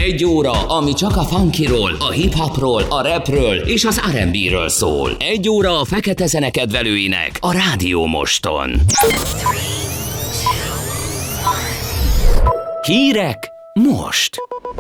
Egy óra, ami csak a funkyról, a hip-hopról, a rapről és az R&B-ről szól. Egy óra a fekete zene kedvelőinek a Rádió Moston. Hírek most!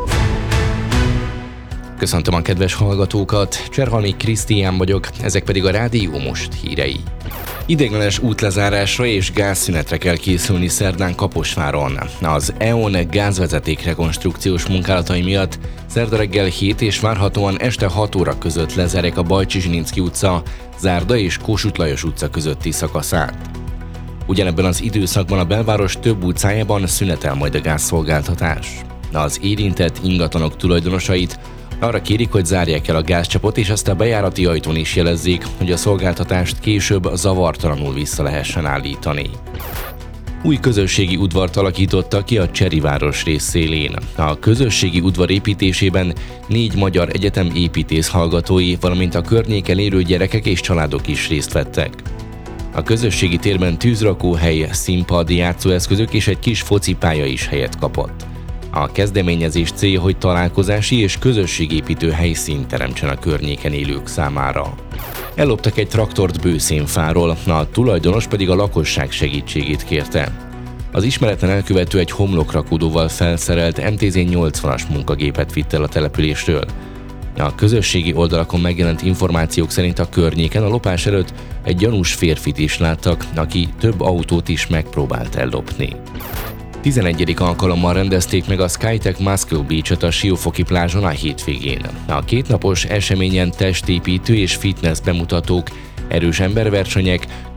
Köszöntöm a kedves hallgatókat, Cserhalmi Krisztián vagyok, ezek pedig a Rádió Most hírei. Ideiglenes útlezárásra és gázszünetre kell készülni szerdán Kaposváron. Az EON gázvezeték rekonstrukciós munkálatai miatt szerda reggel 7 és várhatóan este 6 óra között lezárják a Bajcsy-Zsilinszky utca, Zárda és Kossuth Lajos utca közötti szakaszát. Ugyanebben az időszakban a belváros több utcájában szünetel majd a gázszolgáltatás. Az érintett ingatlanok tulajdonosait arra kérik, hogy zárják el a gázcsapot, és azt a bejárati ajtón is jelezzék, hogy a szolgáltatást később zavartalanul vissza lehessen állítani. Új közösségi udvart alakítottak ki a Cseriváros rész szélén. A közösségi udvar építésében 4 magyar egyetem építész hallgatói, valamint a környéken élő gyerekek és családok is részt vettek. A közösségi térben tűzrakóhely, színpad, játszóeszközök és egy kis focipálya is helyet kapott. A kezdeményezés célja, hogy találkozási és közösségépítő helyszínt teremtsen a környéken élők számára. Elloptak egy traktort Bőszénfáról, a tulajdonos pedig a lakosság segítségét kérte. Az ismeretlen elkövető egy homlokrakódóval felszerelt MTZ-80-as munkagépet vitt el a településről. A közösségi oldalakon megjelent információk szerint a környéken a lopás előtt egy gyanús férfit is láttak, aki több autót is megpróbált ellopni. 11. alkalommal rendezték meg a Skytech Muscle Beach-et a Siófoki plázson a hétvégén. A kétnapos eseményen testépítő és fitness bemutatók, erős emberversenyek,